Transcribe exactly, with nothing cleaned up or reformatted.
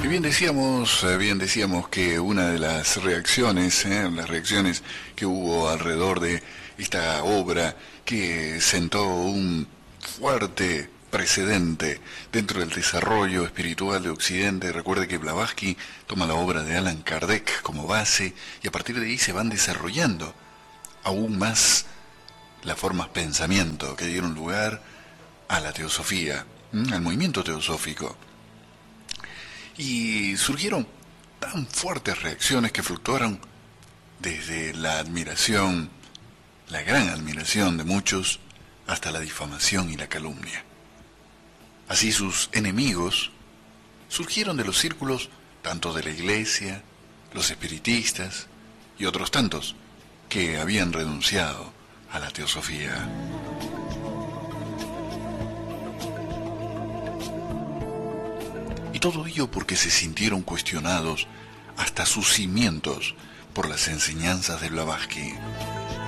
Y bien decíamos, eh, bien decíamos que una de las reacciones, eh, las reacciones que hubo alrededor de esta obra que sentó un fuerte precedente dentro del desarrollo espiritual de Occidente. Recuerde que Blavatsky toma la obra de Allan Kardec como base y a partir de ahí se van desarrollando aún más las formas pensamiento que dieron lugar a la teosofía, ¿m? Al movimiento teosófico. Y surgieron tan fuertes reacciones que fluctuaron desde la admiración, la gran admiración de muchos, hasta la difamación y la calumnia. Así sus enemigos surgieron de los círculos tanto de la iglesia, los espiritistas y otros tantos que habían renunciado a la teosofía. Y todo ello porque se sintieron cuestionados hasta sus cimientos por las enseñanzas de Blavatsky.